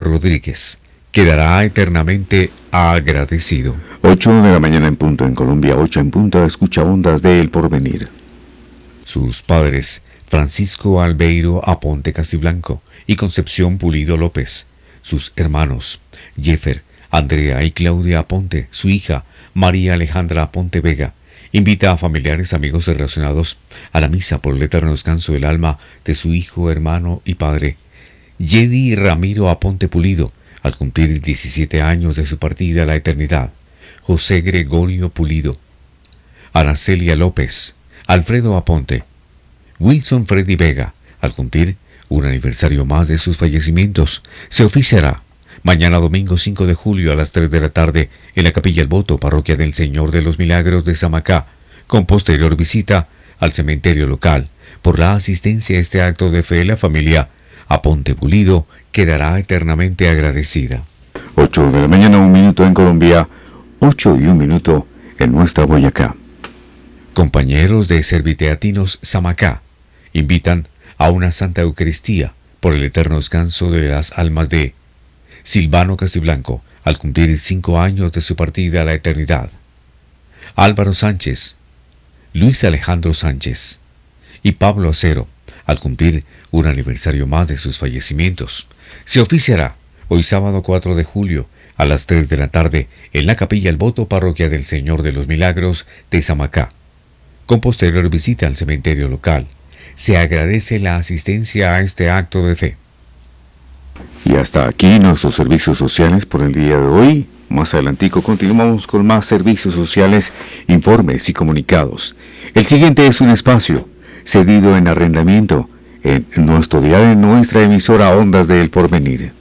Rodríguez quedará eternamente agradecido. 8 de la mañana en punto en Colombia, 8 en punto, escucha Ondas de El Porvenir. Sus padres, Francisco Albeiro Aponte Castiblanco y Concepción Pulido López. Sus hermanos, Jeffer, Andrea y Claudia Aponte, su hija, María Alejandra Aponte Vega. Invita a familiares, amigos y relacionados a la misa por el eterno descanso del alma de su hijo, hermano y padre, Yedi Ramiro Aponte Pulido, al cumplir 17 años de su partida a la eternidad. José Gregorio Pulido, Aracelia López, Alfredo Aponte, Wilson Freddy Vega, al cumplir un aniversario más de sus fallecimientos. Se oficiará mañana domingo 5 de julio a las 3 de la tarde en la Capilla El Voto, Parroquia del Señor de los Milagros de Samacá, con posterior visita al cementerio local. Por la asistencia a este acto de fe, la familia Aponte Pulido quedará eternamente agradecida. 8 de la mañana, 1 minuto en Colombia, 8 y 1 minuto en nuestra Boyacá. Compañeros de Serviteatinos Samacá invitan a una Santa Eucaristía por el eterno descanso de las almas de Silvano Castiblanco, al cumplir 5 años de su partida a la eternidad, Álvaro Sánchez, Luis Alejandro Sánchez y Pablo Acero, al cumplir un aniversario más de sus fallecimientos. Se oficiará hoy sábado 4 de julio a las 3 de la tarde en la Capilla El Voto, Parroquia del Señor de los Milagros de Samacá, con posterior visita al cementerio local. Se agradece la asistencia a este acto de fe. Y hasta aquí nuestros servicios sociales por el día de hoy. Más adelantico continuamos con más servicios sociales, informes y comunicados. El siguiente es un espacio cedido en arrendamiento en nuestro dial en nuestra emisora Ondas de El Porvenir.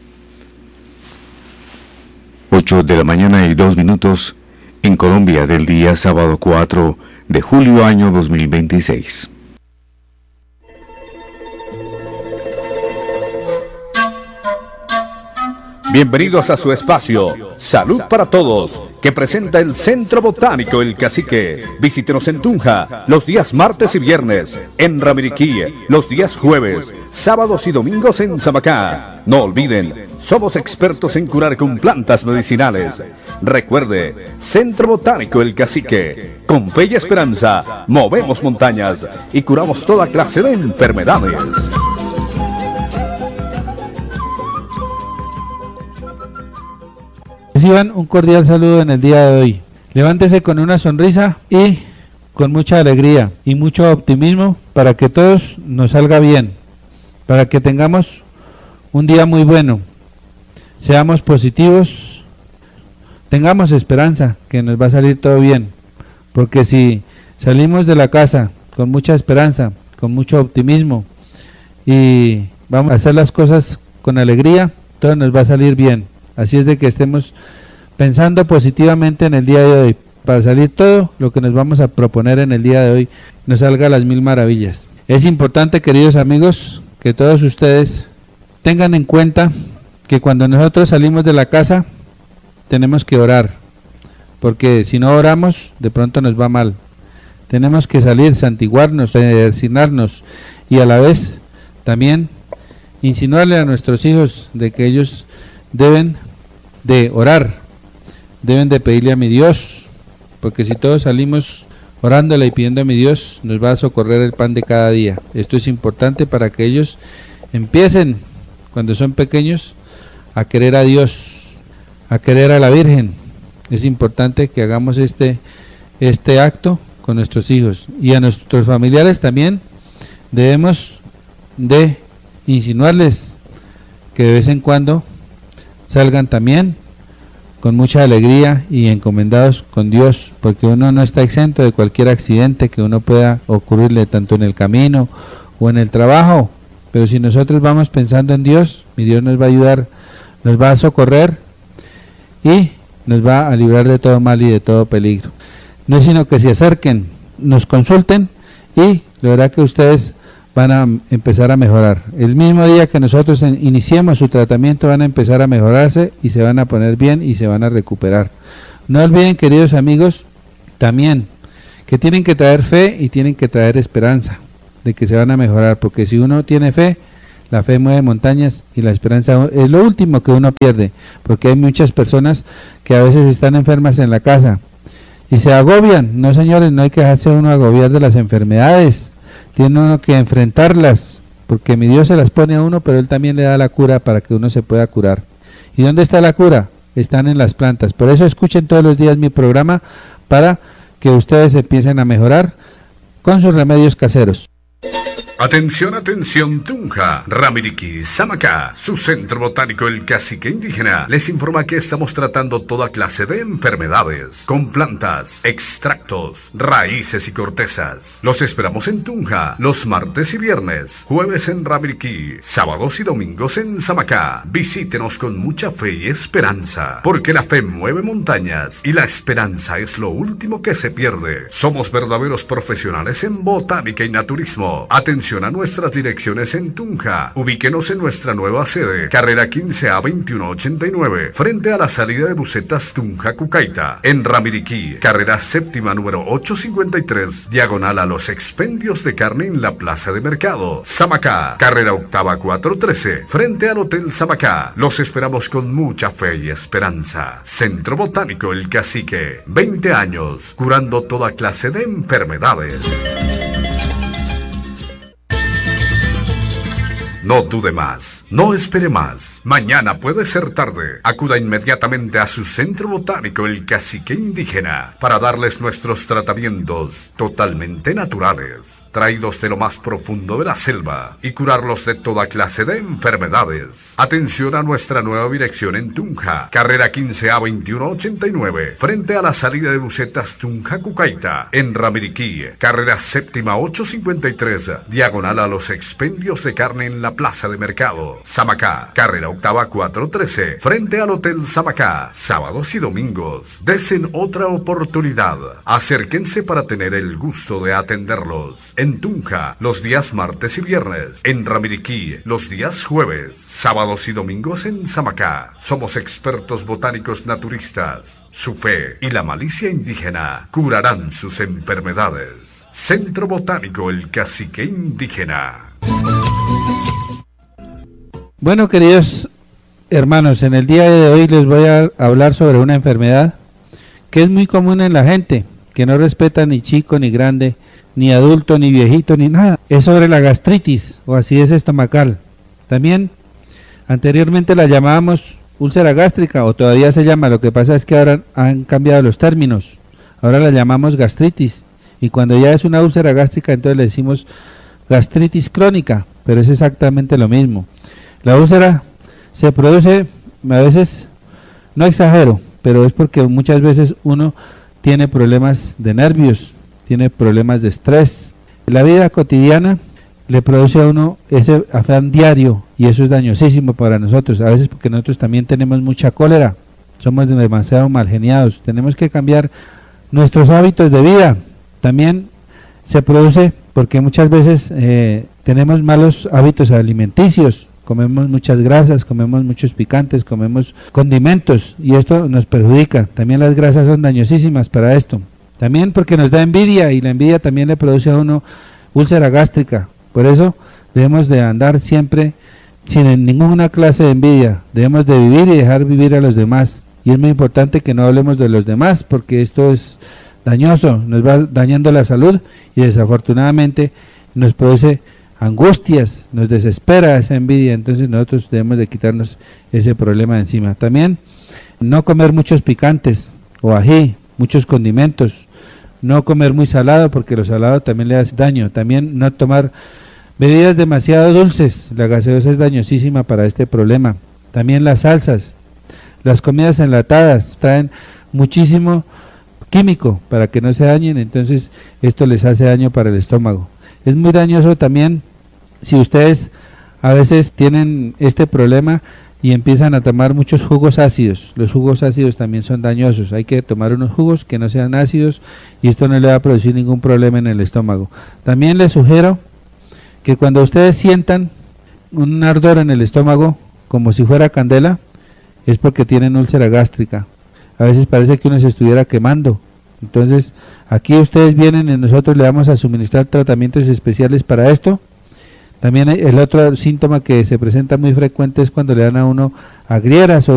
8 de la mañana y 2 minutos en Colombia del día sábado 4 de julio año 2026. Bienvenidos a su espacio Salud para Todos, que presenta el Centro Botánico El Cacique. Visítenos en Tunja los días martes y viernes, en Ramiriquí los días jueves, sábados y domingos en Samacá. No olviden, somos expertos en curar con plantas medicinales. Recuerde, Centro Botánico El Cacique. Con fe y esperanza, movemos montañas y curamos toda clase de enfermedades. Reciban un cordial saludo en el día de hoy. Levántese con una sonrisa y con mucha alegría y mucho optimismo para que todos nos salga bien, para que tengamos un día muy bueno. Seamos positivos, tengamos esperanza que nos va a salir todo bien, porque si salimos de la casa con mucha esperanza, con mucho optimismo y vamos a hacer las cosas con alegría, todo nos va a salir bien. Así es de que estemos pensando positivamente en el día de hoy, para salir todo lo que nos vamos a proponer en el día de hoy, nos salga a las mil maravillas. Es importante, queridos amigos, que todos ustedes tengan en cuenta que cuando nosotros salimos de la casa, tenemos que orar, porque si no oramos, de pronto nos va mal. Tenemos que salir, santiguarnos, persignarnos y a la vez también insinuarle a nuestros hijos de que ellos deben de orar, deben de pedirle a mi Dios, porque si todos salimos orándole y pidiendo a mi Dios, nos va a socorrer el pan de cada día. Esto es importante para que ellos empiecen, cuando son pequeños, a querer a Dios, a querer a la Virgen. Es importante que hagamos este acto con nuestros hijos, y a nuestros familiares también debemos de insinuarles que de vez en cuando salgan también con mucha alegría y encomendados con Dios, porque uno no está exento de cualquier accidente que uno pueda ocurrirle tanto en el camino o en el trabajo, pero si nosotros vamos pensando en Dios, mi Dios nos va a ayudar, nos va a socorrer y nos va a librar de todo mal y de todo peligro. No es sino que se acerquen, nos consulten y la verdad que ustedes van a empezar a mejorar. El mismo día que nosotros iniciemos su tratamiento van a empezar a mejorarse y se van a poner bien y se van a recuperar. No olviden, queridos amigos, también que tienen que traer fe y tienen que traer esperanza de que se van a mejorar, porque si uno tiene fe, La fe mueve montañas y la esperanza es lo último que uno pierde, porque hay muchas personas que a veces están enfermas en la casa y se agobian. No, señores, no hay que dejarse uno agobiar de las enfermedades, tiene uno que enfrentarlas, porque mi Dios se las pone a uno, pero Él también le da la cura para que uno se pueda curar. ¿Y dónde está la cura? Están en las plantas. Por eso escuchen todos los días mi programa, para que ustedes empiecen a mejorar con sus remedios caseros. Atención, atención, Tunja, Ramiriquí, Samacá, su centro botánico El Cacique Indígena les informa que estamos tratando toda clase de enfermedades con plantas, extractos, raíces y cortezas. Los esperamos en Tunja los martes y viernes, jueves en Ramiriquí, sábados y domingos en Samacá. Visítenos con mucha fe y esperanza, porque la fe mueve montañas y la esperanza es lo último que se pierde. Somos verdaderos profesionales en botánica y naturismo. Atención a nuestras direcciones en Tunja. Ubíquenos en nuestra nueva sede, carrera 15A 2189, frente a la salida de busetas Tunja Cucaita. En Ramiriquí, carrera séptima número 853, diagonal a los expendios de carne en la plaza de mercado. Samacá, carrera octava 413, frente al Hotel Samacá. Los esperamos con mucha fe y esperanza. Centro Botánico El Cacique, 20 años, curando toda clase de enfermedades. No dude más, no espere más. Mañana puede ser tarde. Acuda inmediatamente a su centro botánico El Cacique Indígena para darles nuestros tratamientos totalmente naturales, traídos de lo más profundo de la selva, y curarlos de toda clase de enfermedades. Atención a nuestra nueva dirección en Tunja, carrera 15A 2189, frente a la salida de busetas Tunja Cucaita. En Ramiriquí, carrera séptima 853, diagonal a los expendios de carne en la plaza de mercado. Samacá, carrera octava 413, frente al Hotel Samacá. Sábados y domingos, desen otra oportunidad. Acérquense para tener el gusto de atenderlos. En Tunja, los días martes y viernes. En Ramiriquí, los días jueves. Sábados y domingos en Samacá. Somos expertos botánicos naturistas. Su fe y la malicia indígena curarán sus enfermedades. Centro Botánico El Cacique Indígena. Bueno, queridos hermanos, en el día de hoy les voy a hablar sobre una enfermedad que es muy común en la gente, que no respeta ni chico ni grande, ni adulto ni viejito ni nada. Es sobre la gastritis o acidez estomacal. También anteriormente la llamábamos úlcera gástrica, o todavía se llama, lo que pasa es que ahora han cambiado los términos. Ahora la llamamos gastritis, y cuando ya es una úlcera gástrica entonces le decimos gastritis crónica, pero es exactamente lo mismo. La úlcera se produce, a veces, no exagero, pero es porque muchas veces uno tiene problemas de nervios, tiene problemas de estrés. La vida cotidiana le produce a uno ese afán diario, y eso es dañosísimo para nosotros, a veces porque nosotros también tenemos mucha cólera, somos demasiado malgeniados, tenemos que cambiar nuestros hábitos de vida. También se produce porque muchas veces tenemos malos hábitos alimenticios, comemos muchas grasas, comemos muchos picantes, comemos condimentos, y esto nos perjudica. También las grasas son dañosísimas para esto. También porque nos da envidia, y la envidia también le produce a uno úlcera gástrica. Por eso debemos de andar siempre sin ninguna clase de envidia. Debemos de vivir y dejar vivir a los demás. Y es muy importante que no hablemos de los demás, porque esto es dañoso, nos va dañando la salud, y desafortunadamente nos produce angustias, nos desespera esa envidia. Entonces nosotros debemos de quitarnos ese problema de encima. También no comer muchos picantes o ají, muchos condimentos, no comer muy salado, porque lo salado también le hace daño. También no tomar bebidas demasiado dulces, la gaseosa es dañosísima para este problema. También las salsas, las comidas enlatadas traen muchísimo químico para que no se dañen, entonces esto les hace daño para el estómago. Es muy dañoso también si ustedes a veces tienen este problema y empiezan a tomar muchos jugos ácidos. Los jugos ácidos también son dañosos. Hay que tomar unos jugos que no sean ácidos, y esto no le va a producir ningún problema en el estómago. También les sugiero que cuando ustedes sientan un ardor en el estómago como si fuera candela, es porque tienen úlcera gástrica. A veces parece que uno se estuviera quemando. Entonces aquí ustedes vienen y nosotros le vamos a suministrar tratamientos especiales para esto. También el otro síntoma que se presenta muy frecuente es cuando le dan a uno agrieras o